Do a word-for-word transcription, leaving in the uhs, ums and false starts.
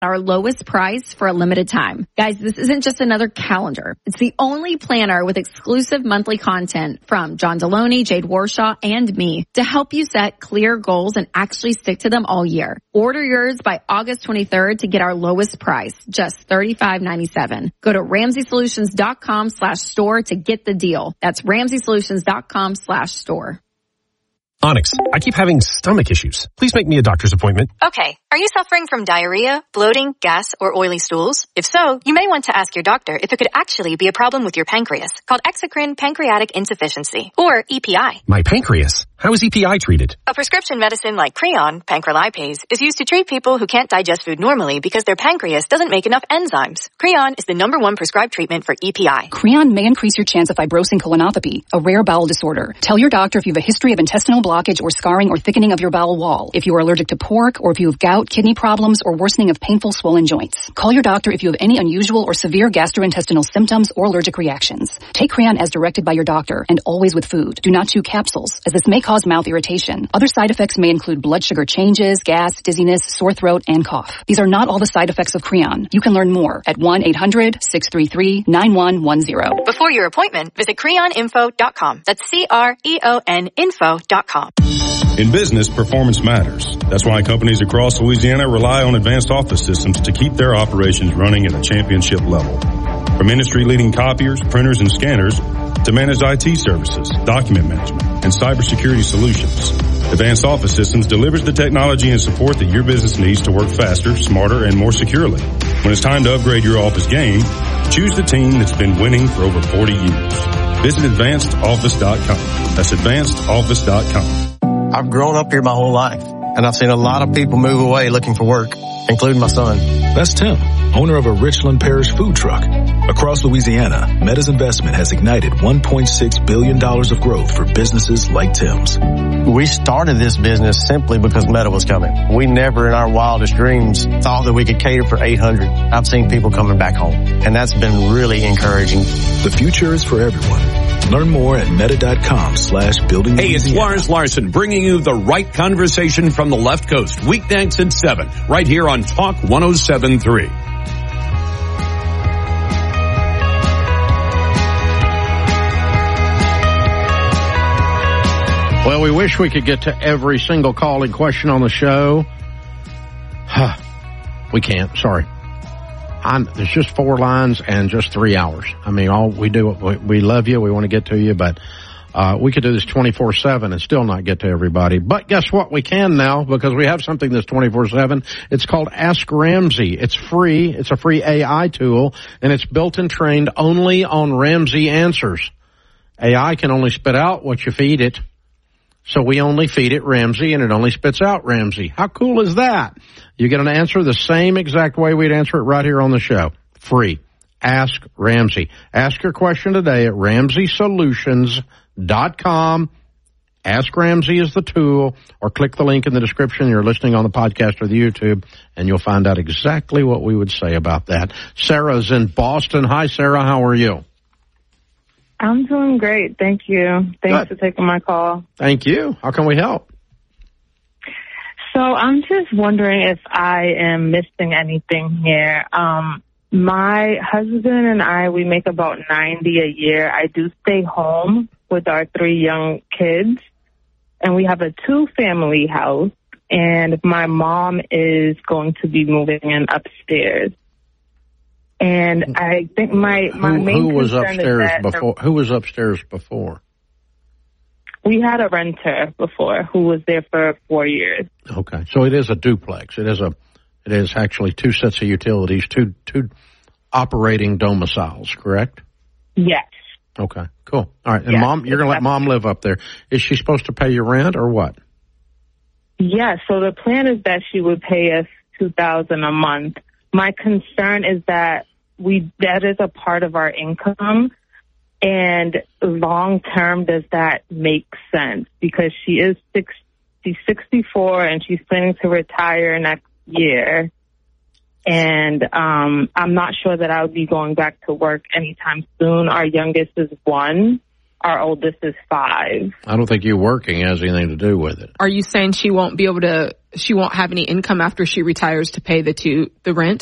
our lowest price for a limited time. Guys, this isn't just another calendar. It's the only planner with exclusive monthly content from John Deloney, Jade Warshaw, and me to help you set clear goals and actually stick to them all year. Order yours by August twenty-third to get our lowest price, just thirty-five ninety-seven. Go to ramsey solutions dot com slash store to get the deal. That's ramsey solutions dot com slash store. Onyx, I keep having stomach issues. Please make me a doctor's appointment. Okay. Are you suffering from diarrhea, bloating, gas, or oily stools? If so, you may want to ask your doctor if it could actually be a problem with your pancreas, called exocrine pancreatic insufficiency, or E P I. My pancreas? How is E P I treated? A prescription medicine like Creon, pancrelipase, is used to treat people who can't digest food normally because their pancreas doesn't make enough enzymes. Creon is the number one prescribed treatment for E P I. Creon may increase your chance of fibrosing colonopathy, a rare bowel disorder. Tell your doctor if you have a history of intestinal blockage or scarring or thickening of your bowel wall, if you are allergic to pork, or if you have gout, kidney problems, or worsening of painful swollen joints. Call your doctor if you have any unusual or severe gastrointestinal symptoms or allergic reactions. Take Creon as directed by your doctor and always with food. Do not chew capsules, as this may cause mouth irritation. Other side effects may include blood sugar changes, gas, dizziness, sore throat, and cough. These are not all the side effects of Creon. You can learn more at one eight hundred six three three nine one one zero. Before your appointment, visit creon info dot com. That's C R E O N info dot com. In business, performance matters. That's why companies across Louisiana rely on Advanced Office Systems to keep their operations running at a championship level. From industry-leading copiers, printers, and scanners to managed I T services, document management, and cybersecurity solutions, Advanced Office Systems delivers the technology and support that your business needs to work faster, smarter, and more securely. When it's time to upgrade your office game, choose the team that's been winning for over forty years. Visit advanced office dot com. That's advanced office dot com. I've grown up here my whole life, and I've seen a lot of people move away looking for work, including my son. That's Tim, owner of a Richland Parish food truck. Across Louisiana, Meta's investment has ignited one point six billion dollars of growth for businesses like Tim's. We started this business simply because Meta was coming. We never in our wildest dreams thought that we could cater for eight hundred. I've seen people coming back home, and that's been really encouraging. The future is for everyone. Learn more at meta.com slash building. Hey, it's Lars Larson bringing you the right conversation from the left coast. Weeknights at seven, right here on Talk one oh seven point three. Well, we wish we could get to every single calling question on the show. We can't. Sorry. I'm, there's just four lines and just three hours. I mean, all we do, we, we love you. We want to get to you, but uh, we could do this twenty-four seven and still not get to everybody. But guess what? We can now because we have something that's twenty-four seven. It's called Ask Ramsey. It's free. It's a free A I tool, and it's built and trained only on Ramsey answers. A I can only spit out what you feed it. So we only feed it Ramsey, and it only spits out Ramsey. How cool is that? You get an answer the same exact way we'd answer it right here on the show. Free. Ask Ramsey. Ask your question today at ramsey solutions dot com. Ask Ramsey is the tool, or click the link in the description. You're listening on the podcast or the YouTube, and you'll find out exactly what we would say about that. Sarah's in Boston. Hi, Sarah. How are you? I'm doing great. Thank you. Thanks Good. for taking my call. Thank you. How can we help? So I'm just wondering if I am missing anything here. Um, my husband and I, we make about ninety a year. I do stay home with our three young kids, and we have a two-family house, and my mom is going to be moving in upstairs. And I think my, my who, main who was concern upstairs is that before? Who was upstairs before? We had a renter before who was there for four years. Okay, so it is a duplex. It is a, it is actually two sets of utilities, two two operating domiciles, correct? Yes. Okay, cool. All right, and yes, mom, you're going to let mom live up there. Is she supposed to pay you rent or what? Yes. So the plan is that she would pay us two thousand a month. My concern is that we that is a part of our income. And long term, does that make sense? Because she is six, she's sixty-four and she's planning to retire next year. And um, I'm not sure that I'll be going back to work anytime soon. Our youngest is one. our oldest is five. I don't think you working has anything to do with it. Are you saying she won't be able to, she won't have any income after she retires to pay the two, the rent?